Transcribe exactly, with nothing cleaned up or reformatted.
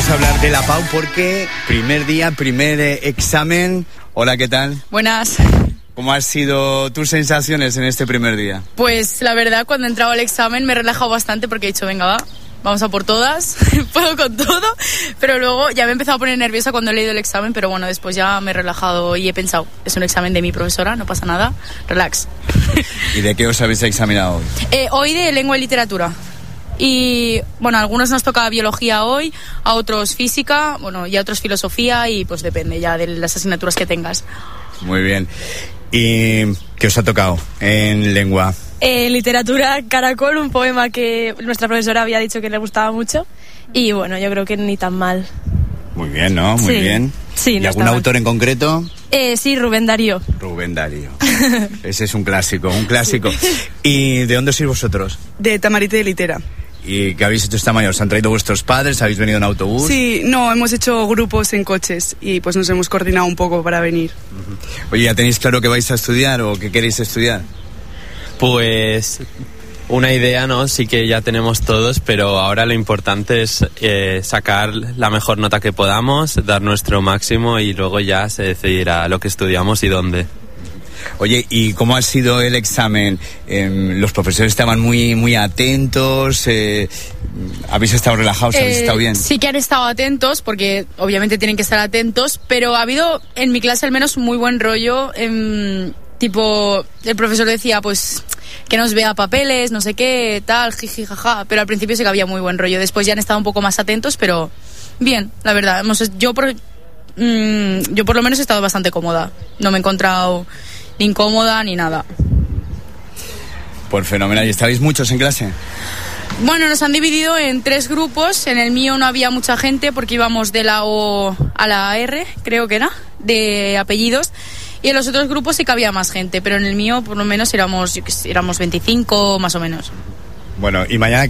vamos a hablar de la Pau porque primer día, primer eh, examen. Hola, ¿qué tal? Buenas. ¿Cómo han sido tus sensaciones en este primer día? Pues la verdad, cuando he entrado al examen me he relajado bastante porque he dicho, venga, va, vamos a por todas, puedo con todo, pero luego ya me he empezado a poner nerviosa cuando he leído el examen, pero bueno, después ya me he relajado y he pensado, es un examen de mi profesora, no pasa nada, relax. ¿Y de qué os habéis examinado hoy? Eh, hoy de lengua y literatura. Y bueno, a algunos nos toca biología hoy, a otros física, bueno, y a otros filosofía, y pues depende ya de las asignaturas que tengas. Muy bien. ¿Y qué os ha tocado en lengua? Eh, literatura, Caracol, un poema que nuestra profesora había dicho que le gustaba mucho, y bueno, yo creo que ni tan mal. Muy bien, ¿no? Muy sí. bien. Sí, ¿Y no algún autor en concreto? Eh, sí, Rubén Darío. Rubén Darío. Ese es un clásico, un clásico. Sí. ¿Y de dónde sois vosotros? De Tamarite de Litera. ¿Y qué habéis hecho esta mañana? ¿Os han traído vuestros padres? ¿Habéis venido en autobús? Sí, no, hemos hecho grupos en coches y pues nos hemos coordinado un poco para venir. Uh-huh. Oye, ¿ya tenéis claro qué vais a estudiar o qué queréis estudiar? Pues una idea, ¿no? Sí que ya tenemos todos, pero ahora lo importante es eh, sacar la mejor nota que podamos, dar nuestro máximo y luego ya se decidirá lo que estudiamos y dónde. Oye, ¿y cómo ha sido el examen? Eh, ¿Los profesores estaban muy muy atentos? Eh, ¿Habéis estado relajados? ¿Habéis Eh, estado bien? Sí que han estado atentos, porque obviamente tienen que estar atentos, pero ha habido en mi clase al menos muy buen rollo. Eh, tipo, el profesor decía, pues, que nos vea papeles, no sé qué, tal, jiji, jaja, pero al principio sí que había muy buen rollo. Después ya han estado un poco más atentos, pero bien, la verdad. Hemos, yo, por, mm, yo por lo menos he estado bastante cómoda. No me he encontrado ni incómoda ni nada. Pues fenomenal. ¿Y estabais muchos en clase? Bueno, nos han dividido en tres grupos. En el mío no había mucha gente porque íbamos de la O a la R, creo que era, de apellidos. Y en los otros grupos sí que había más gente, pero en el mío por lo menos éramos, yo qué sé, éramos veinticinco más o menos. Bueno, y mañana